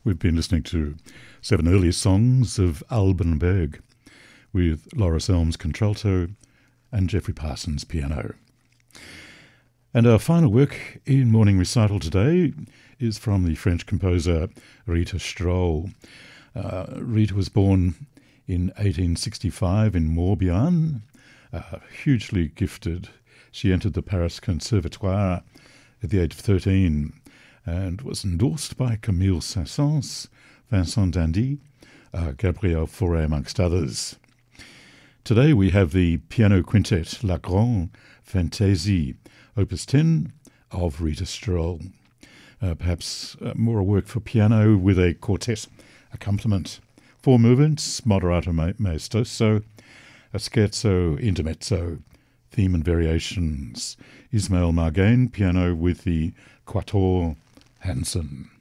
We've been listening to 7 early songs of Alban Berg with Loris Elms contralto and Geoffrey Parsons piano. And our final work in morning recital today is from the French composer Rita Stroll. Rita was born in 1865 in Morbihan, hugely gifted. She entered the Paris Conservatoire at the age of 13 and was endorsed by Camille Saint-Saëns, Vincent d'Indy, Gabriel Fauré, amongst others. Today we have the piano quintet La Grande Fantaisie, Opus 10 of Rita Stroll. Perhaps more a work for piano with a quartet accompaniment. 4 movements, moderato maestoso, a scherzo intermezzo, theme and variations. Ismail Margain, piano with the Quatuor Hansen.